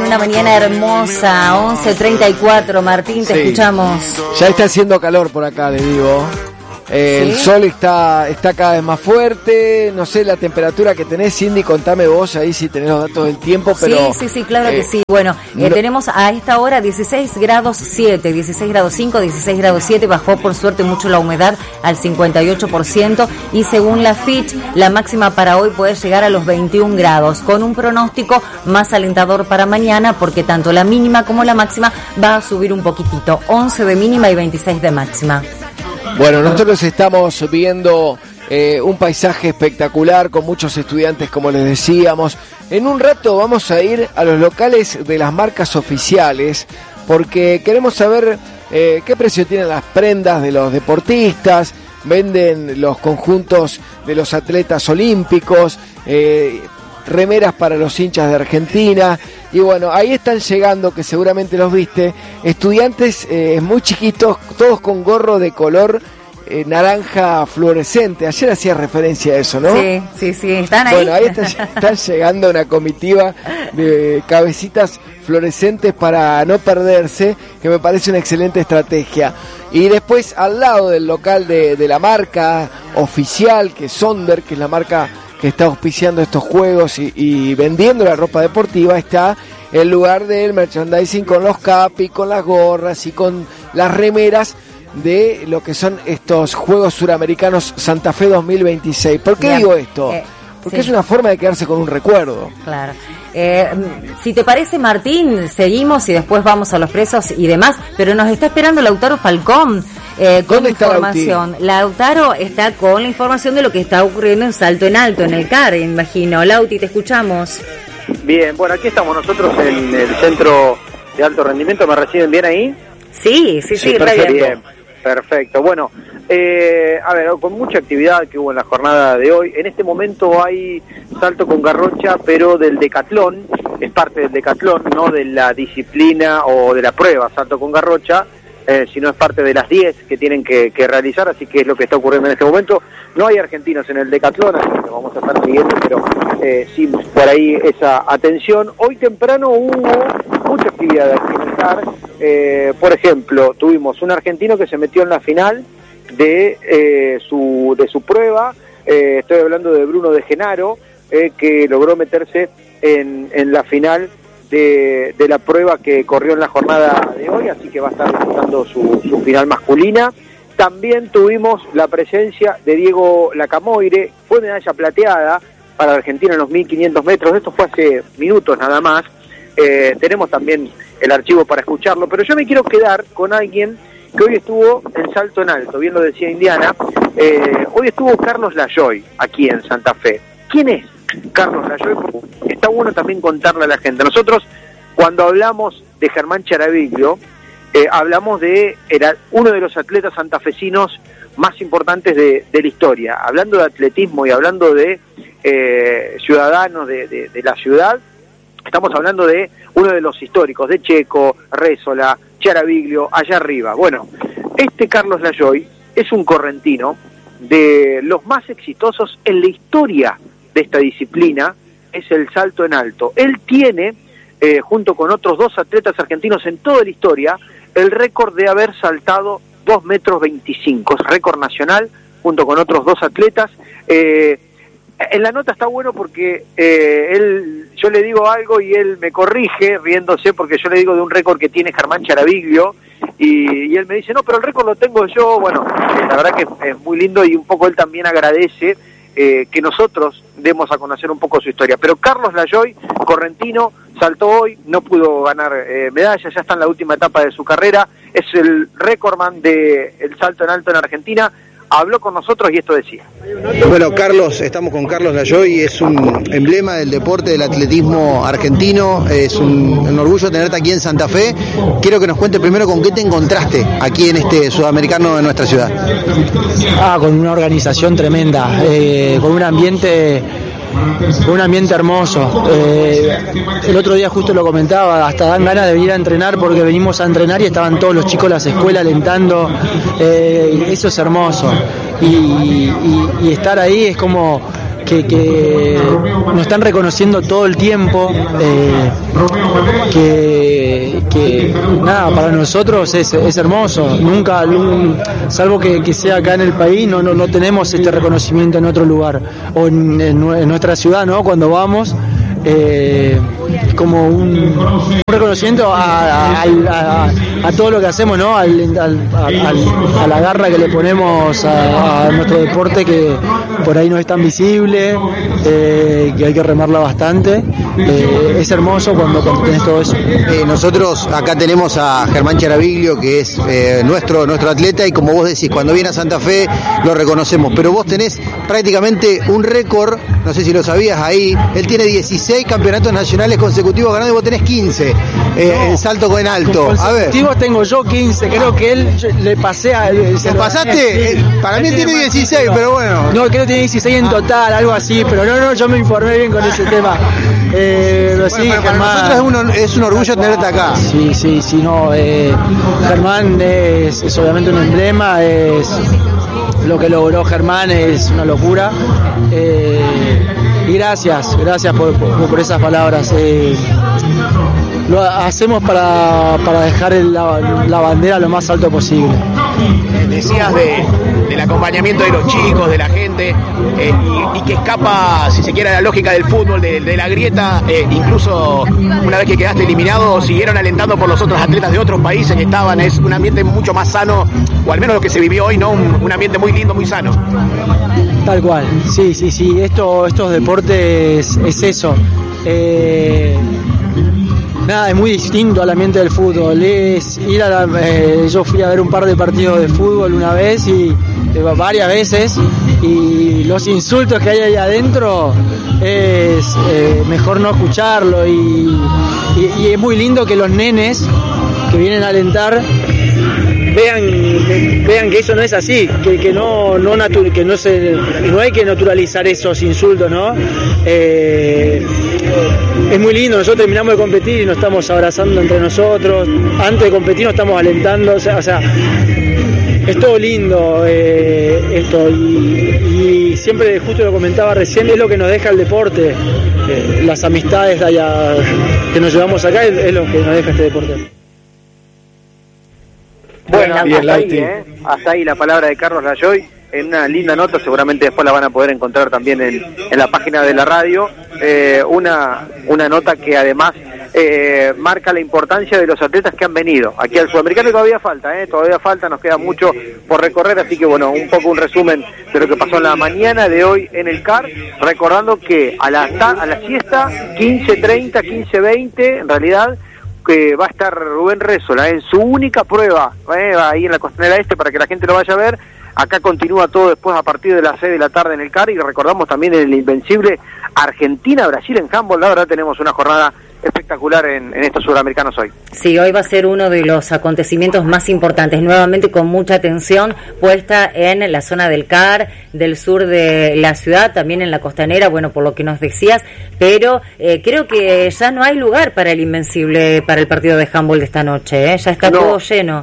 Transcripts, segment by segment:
una mañana hermosa, 11:34. Martín, te escuchamos. Ya está haciendo calor por acá, le digo. El sol está cada vez más fuerte. No sé la temperatura que tenés, Cindy, contame vos ahí si tenés los datos del tiempo. Pero sí, claro que sí. Bueno, tenemos a esta hora 16 grados 7, 16 grados 5, 16 grados 7. Bajó por suerte mucho la humedad al 58%. Y según la Fitch, la máxima para hoy puede llegar a los 21 grados, con un pronóstico más alentador para mañana, porque tanto la mínima como la máxima va a subir un poquitito. 11 de mínima y 26 de máxima. Bueno, nosotros estamos viendo un paisaje espectacular con muchos estudiantes, como les decíamos. En un rato vamos a ir a los locales de las marcas oficiales, porque queremos saber qué precio tienen las prendas de los deportistas. Venden los conjuntos de los atletas olímpicos, remeras para los hinchas de Argentina. Y bueno, ahí están llegando, que seguramente los viste, estudiantes muy chiquitos, todos con gorro de color naranja fluorescente. Ayer hacía referencia a eso, ¿no? Sí, están ahí. Bueno, ahí están llegando una comitiva de cabecitas fluorescentes para no perderse, que me parece una excelente estrategia. Y después, al lado del local de la marca oficial, que es Sonder, que es la marca que está auspiciando estos juegos y vendiendo la ropa deportiva, está el lugar del merchandising con los capis, con las gorras y con las remeras de lo que son estos Juegos Suramericanos Santa Fe 2026. ¿Por qué digo esto? Porque es una forma de quedarse con un recuerdo. Claro. Si te parece, Martín, seguimos y después vamos a los presos y demás, pero nos está esperando Lautaro Falcón con información. Lautaro está con la información de lo que está ocurriendo en Salto en Alto, en el CAR, imagino. Lauti, te escuchamos. Bien, bueno, aquí estamos nosotros en el Centro de Alto Rendimiento. ¿Me reciben bien ahí? Sí, perfecto. Bien, perfecto. Bueno, a ver, con mucha actividad que hubo en la jornada de hoy. En este momento hay salto con garrocha, pero del decatlón, es parte del decatlón, no de la disciplina o de la prueba salto con garrocha, sino es parte de las 10 que tienen que realizar, así que es lo que está ocurriendo en este momento. No hay argentinos en el decatlón, así que vamos a estar siguiendo, pero sí, por ahí esa atención. Hoy temprano hubo mucha actividad aquí en el CAR. Por ejemplo, tuvimos un argentino que se metió en la final de su prueba. Estoy hablando de Bruno de Genaro, que logró meterse en la final de la prueba que corrió en la jornada de hoy, así que va a estar disputando su final masculina. También tuvimos la presencia de Diego Lacamoire, fue medalla plateada para Argentina en los 1500 metros, esto fue hace minutos nada más. Tenemos también el archivo para escucharlo, pero yo me quiero quedar con alguien que hoy estuvo en Salto en Alto, bien lo decía Indiana. Hoy estuvo Carlos Lajoy aquí en Santa Fe. ¿Quién es Carlos Lajoy? Está bueno también contarle a la gente. Nosotros, cuando hablamos de Germán Charaviglio, hablamos era uno de los atletas santafesinos más importantes de la historia. Hablando de atletismo y hablando de ciudadanos de la ciudad, estamos hablando de uno de los históricos, de Checo, Rézola, Charaviglio, allá arriba. Bueno, Carlos Lajoy es un correntino de los más exitosos en la historia de esta disciplina, es el salto en alto. Él tiene, junto con otros 2 atletas argentinos en toda la historia, el récord de haber saltado 2,25 metros, es récord nacional, junto con otros 2 atletas. En la nota está bueno porque yo le digo algo y él me corrige riéndose, porque yo le digo de un récord que tiene Germán Charaviglio y él me dice, no, pero el récord lo tengo yo. Bueno, la verdad que es muy lindo y un poco él también agradece que nosotros demos a conocer un poco su historia. Pero Carlos Lajoy, correntino, saltó hoy, no pudo ganar medalla, ya está en la última etapa de su carrera, es el récordman del salto en alto en Argentina. Habló con nosotros y esto decía. Bueno, Carlos, estamos con Carlos Lajoy, es un emblema del deporte del atletismo argentino, es un orgullo tenerte aquí en Santa Fe. Quiero que nos cuentes primero con qué te encontraste aquí en este sudamericano de nuestra ciudad. Con una organización tremenda, con un ambiente hermoso. El otro día justo lo comentaba, hasta dan ganas de venir a entrenar porque venimos a entrenar y estaban todos los chicos de las escuelas alentando. Eso es hermoso y estar ahí es como que nos están reconociendo todo el tiempo, que nada, para nosotros es hermoso. Nunca, salvo que sea acá en el país, no tenemos este reconocimiento en otro lugar o en nuestra ciudad, ¿no? Cuando vamos, como un reconocimiento a todo lo que hacemos, ¿no? A la garra que le ponemos a nuestro deporte, que por ahí no es tan visible, que hay que remarla bastante. Es hermoso cuando tenés todo eso. Nosotros acá tenemos a Germán Charaviglio, que es nuestro atleta, y como vos decís, cuando viene a Santa Fe lo reconocemos, pero vos tenés prácticamente un récord, no sé si lo sabías ahí, él tiene 16 campeonatos nacionales consecutivos ganados y vos tenés 15 en salto en alto. A ver. Consecutivos tengo yo 15, creo que él le pasé a... ¿Se pasaste? Para mí tiene 16, pero bueno. No, creo que tiene 16 en total, algo así, pero no, yo me informé bien con ese tema. Pero sí, bueno, Germán, para nosotros es un orgullo tenerte acá. Sí, no, Germán es obviamente un emblema, es lo que logró Germán, es una locura. Y gracias por esas palabras. Lo hacemos para dejar la bandera lo más alto posible. Decías del acompañamiento de los chicos, de la gente, y que escapa, si se quiere, a la lógica del fútbol, de la grieta. Incluso una vez que quedaste eliminado, siguieron alentando por los otros atletas de otros países que estaban. Es un ambiente mucho más sano, o al menos lo que se vivió hoy, ¿no? Un ambiente muy lindo, muy sano. Tal cual, sí, estos deportes es eso. Nada, es muy distinto al ambiente del fútbol. Es ir yo fui a ver un par de partidos de fútbol una vez y varias veces, y los insultos que hay ahí adentro es mejor no escucharlo, y es muy lindo que los nenes que vienen a alentar vean que eso no es así, que no hay que naturalizar esos insultos, ¿no? Es muy lindo. Nosotros terminamos de competir y nos estamos abrazando entre nosotros. Antes de competir nos estamos alentando, o sea, es todo lindo esto, y siempre, justo lo comentaba recién, es lo que nos deja el deporte. Las amistades que nos llevamos acá es lo que nos deja este deporte. Bueno, bien, hasta ahí la palabra de Carlos Lajoy, en una linda nota, seguramente después la van a poder encontrar también en la página de la radio, una nota que además marca la importancia de los atletas que han venido aquí al Sudamericano, y todavía falta, nos queda mucho por recorrer, así que bueno, un poco un resumen de lo que pasó en la mañana de hoy en el CAR, recordando que a la siesta, 15:30, 15:20, en realidad, que va a estar Rubén Rézola en su única prueba, ahí en la Costanera Este, para que la gente lo vaya a ver. Acá continúa todo después a partir de las 6 de la tarde en el CAR, y recordamos también el invencible Argentina-Brasil en handball. La verdad, tenemos una jornada espectacular en estos sudamericanos hoy. Sí, hoy va a ser uno de los acontecimientos más importantes, nuevamente con mucha atención puesta en la zona del CAR, del sur de la ciudad, también en la costanera, bueno, por lo que nos decías, pero creo que ya no hay lugar para el invencible para el partido de handball de esta noche, ya está todo lleno.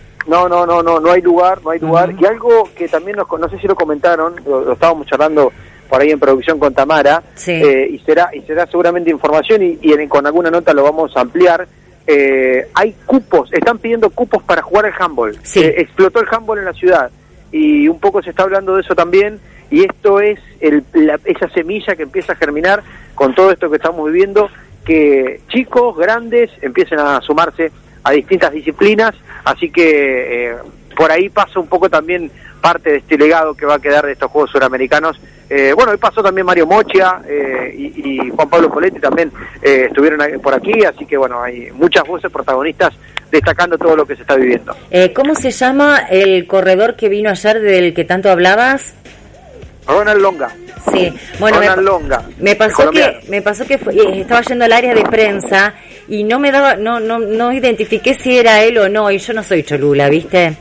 No hay lugar. Y algo que también no sé si lo comentaron, lo estábamos charlando por ahí en producción con Tamara, sí. y será seguramente información, y con alguna nota lo vamos a ampliar. Hay cupos, están pidiendo cupos para jugar el handball. Sí. Explotó el handball en la ciudad, y un poco se está hablando de eso también, y esto es esa semilla que empieza a germinar con todo esto que estamos viviendo, que chicos, grandes, empiecen a sumarse a distintas disciplinas, así que por ahí pasa un poco también parte de este legado que va a quedar de estos Juegos Suramericanos. Hoy pasó también Mario Mochia y Juan Pablo Poletti también estuvieron por aquí, así que bueno, hay muchas voces protagonistas destacando todo lo que se está viviendo. ¿Cómo se llama el corredor que vino ayer del que tanto hablabas? Ronald Longa. Sí, bueno, me pasó que estaba yendo al área de prensa y no identifiqué si era él o no, y yo no soy cholula, ¿viste?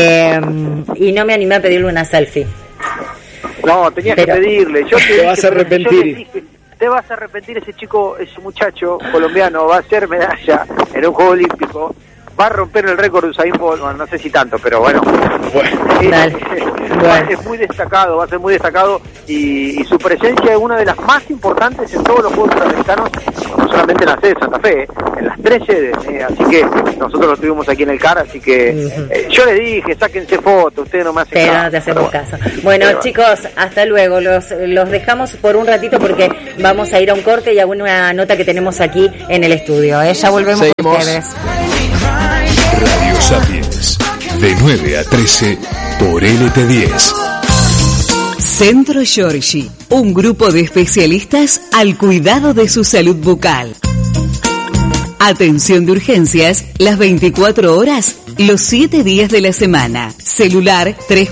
Y no me animé a pedirle una selfie. No, tenías que pedirle. Te vas a arrepentir. Te vas a arrepentir, ese muchacho colombiano va a hacer medalla en un Juego Olímpico, va a romper el récord de Usain Bolt, bueno, no sé si tanto, pero bueno. Dale. va a ser muy destacado y su presencia es una de las más importantes en todos los Juegos Suramericanos, no solamente en la sede de Santa Fe, en las 3 sedes, así que nosotros lo tuvimos aquí en el CAR, así que yo les dije, sáquense fotos, ustedes no me hacen caso. Pero no te hacemos caso. Bueno, chicos, hasta luego, los dejamos por un ratito porque vamos a ir a un corte y a una nota que tenemos aquí en el estudio, ya volvemos. Seguimos con ustedes. Radio Sapiens, de 9 a 13 por LT10. Centro Giorgi, un grupo de especialistas al cuidado de su salud bucal. Atención de urgencias, las 24 horas, los 7 días de la semana. Celular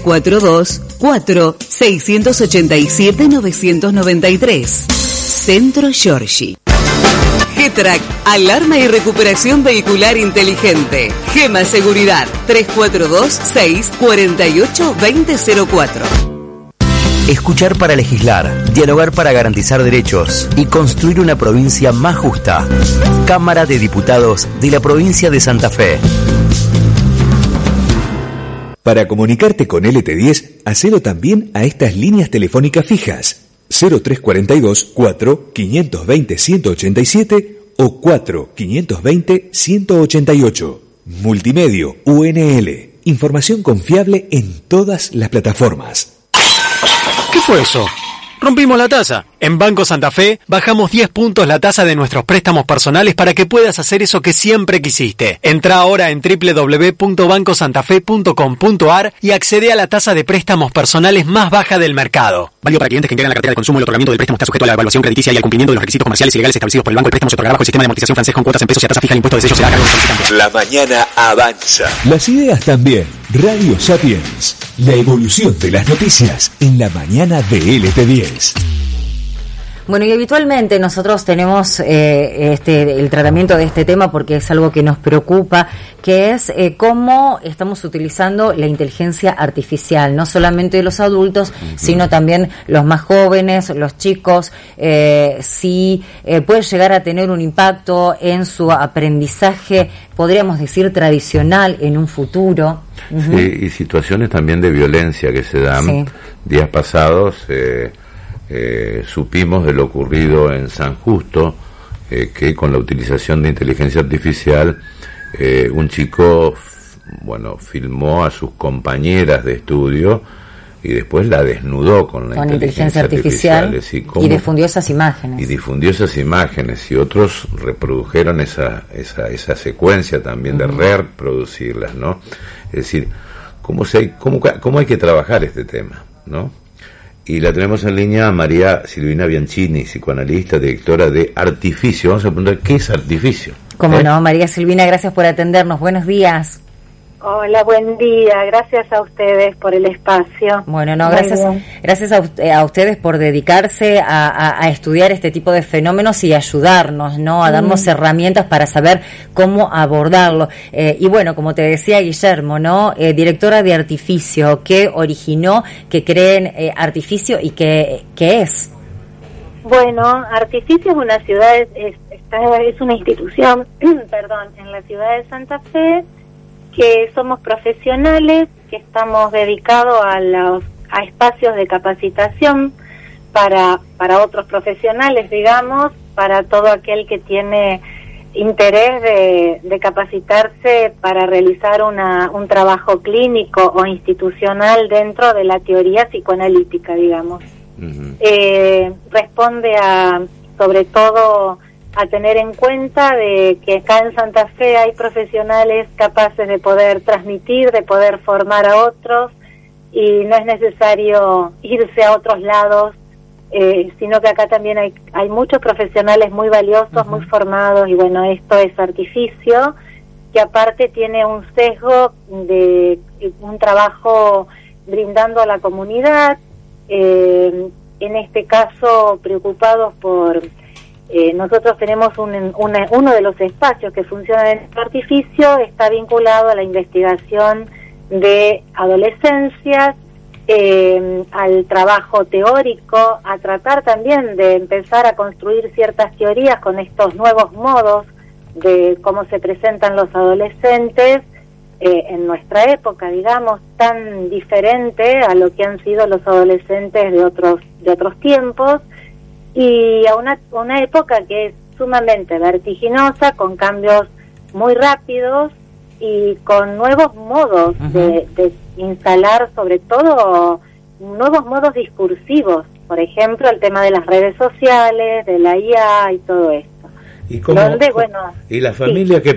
342-687-993. Centro Giorgi. G-Track, alarma y recuperación vehicular inteligente. Gema Seguridad, 342-648-2004. Escuchar para legislar, dialogar para garantizar derechos y construir una provincia más justa. Cámara de Diputados de la provincia de Santa Fe. Para comunicarte con LT10, hacelo también a estas líneas telefónicas fijas. 0342 4 520 187 o 4 520 188. Multimedio UNL. Información confiable en todas las plataformas. ¿Qué fue eso? Rompimos la tasa. En Banco Santa Fe bajamos 10 puntos la tasa de nuestros préstamos personales para que puedas hacer eso que siempre quisiste. Entra ahora en www.bancosantafe.com.ar y accede a la tasa de préstamos personales más baja del mercado. Válido para clientes que integran la cartera de consumo. El otorgamiento del préstamo está sujeto a la evaluación crediticia y al cumplimiento de los requisitos comerciales y legales establecidos por el banco. El préstamo se otorgará bajo el sistema de amortización francés con cuotas en pesos y a tasa fija. El impuesto de sello será a cargo del solicitante. La mañana avanza. Las ideas también. Radio Sapiens. La evolución de las noticias en la mañana de LT10. Bueno, y habitualmente nosotros tenemos el tratamiento de este tema porque es algo que nos preocupa, que es cómo estamos utilizando la inteligencia artificial, no solamente los adultos, sino también los más jóvenes, los chicos, si puede llegar a tener un impacto en su aprendizaje, podríamos decir, tradicional en un futuro. Sí, y situaciones también de violencia que se dan. Sí. Días pasados supimos de lo ocurrido en San Justo, que con la utilización de inteligencia artificial un chico filmó a sus compañeras de estudio y después la desnudó con la inteligencia artificial y difundió esas imágenes y otros reprodujeron esa secuencia también de reproducirlas, ¿no? Es decir, cómo hay que trabajar este tema, ¿no? Y la tenemos en línea a María Silvina Bianchini, psicoanalista, directora de Artificio. Vamos a preguntar, ¿qué es Artificio? Cómo no, María Silvina, gracias por atendernos. Buenos días. Hola, buen día. Gracias a ustedes por el espacio. Bueno, no, gracias a ustedes por dedicarse a estudiar este tipo de fenómenos y ayudarnos, ¿no? A darnos herramientas para saber cómo abordarlo. Y bueno, como te decía Guillermo, ¿no? Directora de Artificio, ¿qué originó que creen Artificio y qué es? Bueno, Artificio es una ciudad, es una institución, en la ciudad de Santa Fe, que somos profesionales, que estamos dedicados a espacios de capacitación para otros profesionales, digamos, para todo aquel que tiene interés de capacitarse para realizar un trabajo clínico o institucional dentro de la teoría psicoanalítica, digamos. Responde sobre todo a tener en cuenta de que acá en Santa Fe hay profesionales capaces de poder transmitir, de poder formar a otros, y no es necesario irse a otros lados, sino que acá también hay muchos profesionales muy valiosos, muy formados, y bueno, esto es Artificio, que aparte tiene un sesgo de un trabajo brindando a la comunidad, en este caso preocupados por... nosotros tenemos uno de los espacios que funciona en Artificio, está vinculado a la investigación de adolescencias, al trabajo teórico, a tratar también de empezar a construir ciertas teorías con estos nuevos modos de cómo se presentan los adolescentes, en nuestra época, digamos, tan diferente a lo que han sido los adolescentes de otros tiempos, y a una época que es sumamente vertiginosa, con cambios muy rápidos y con nuevos modos de instalar, sobre todo nuevos modos discursivos, por ejemplo el tema de las redes sociales, de la IA y todo esto. ¿Y cómo, donde, bueno, y la familia sí. que